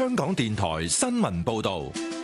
香港電台新聞報道。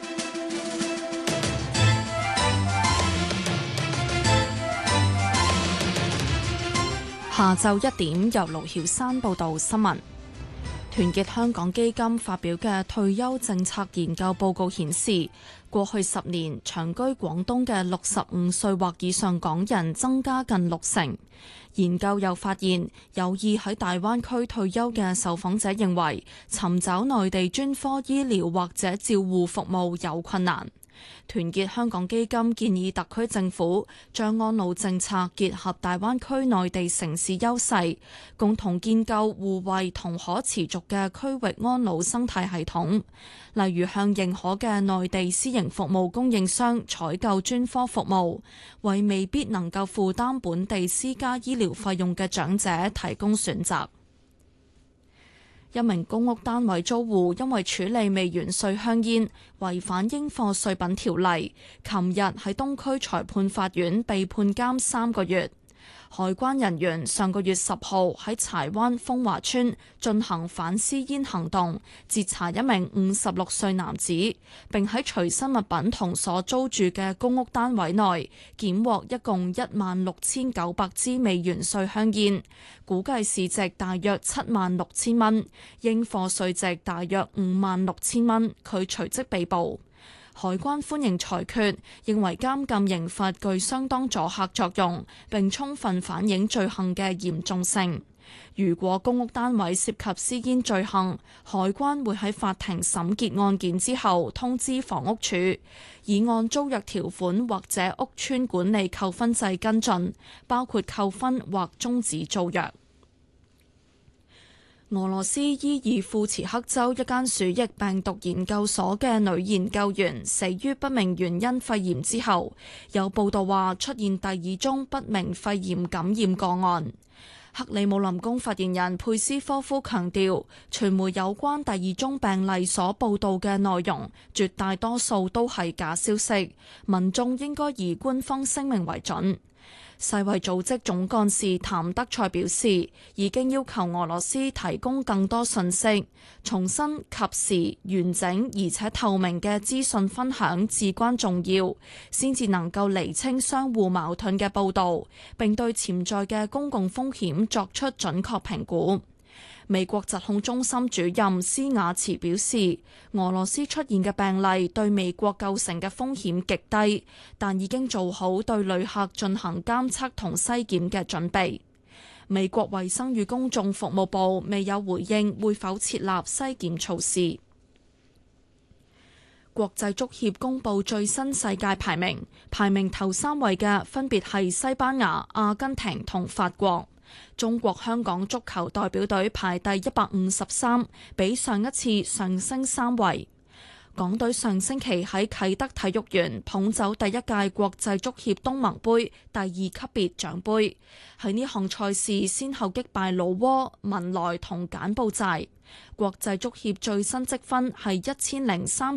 下晝1點，由盧曉珊報道新聞。團結香港基金發表嘅退休政策研究報告顯示，過去10年長居廣東嘅65歲或以上港人增加近60%。研究又發現，有意喺大灣區退休嘅受訪者認為，尋找內地專科醫療或者照護服務有困難。團結香港基金建議特區政府將安老政策結合大灣區內地城市優勢，共同建構互惠同可持續嘅區域安老生態系統，例如向認可嘅內地私營服務供應商採購專科服務，為未必能夠負擔本地私家醫療費用嘅長者提供選擇。一名公屋單位租戶因為處理未完稅香煙，違反應課稅品條例，琴日喺東區裁判法院被判監3個月。海關人員上個月10號喺柴灣豐華村進行反私煙行動，截查一名56歲男子，並喺隨身物品同所租住嘅公屋單位內檢獲一共16,900支未完稅香煙，估計市值大約76,000蚊，應課稅值大約56,000蚊。佢隨即被捕。海關歡迎裁決，認為監禁刑罰具相當阻嚇作用，並充分反映罪行嘅嚴重性。如果公屋單位涉及私煙罪行，海關會喺法庭審結案件之後通知房屋署，以按租約條款或者屋邨管理扣分制跟進，包括扣分或終止租約。俄羅斯伊爾庫茨克州一間鼠疫病毒研究所嘅女研究員死於不明原因肺炎之後，有報道話出現第2宗不明肺炎感染個案。克里姆林宮發言人佩斯科夫強調，傳媒有關第2宗病例所報道嘅內容，絕大多數都係假消息，民眾應該以官方聲明為準。世衛組織總幹事譚德塞表示，已經要求俄羅斯提供更多信息，重申及時、完整而且透明嘅資訊分享至關重要，先至能夠釐清相互矛盾嘅報導，並對潛在嘅公共風險作出準確評估。美國疾控中心主任斯瓦茨表示，俄羅斯出現嘅病例對美國構成嘅風險極低，但已經做好對旅客進行監測同篩檢嘅準備。美國衛生與公眾服務部未有回應會否設立篩檢措施。國際足協公布最新世界排名，排名頭3位嘅分別係西班牙、阿根廷同法國。中國香港足球代表隊排第153，比上一次上升3位。港隊上星期喺啟德體育園捧走第1屆國際足協東盟杯第2級別獎杯，喺呢項賽事先後擊敗老撾、文萊同柬埔寨。國際足協最新積分係1030